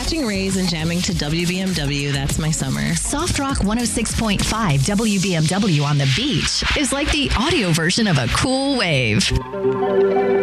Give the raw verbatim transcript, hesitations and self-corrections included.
Catching rays and jamming to W B M W, that's my summer. Soft Rock one oh six point five W B M W on the beach is like the audio version of a cool wave.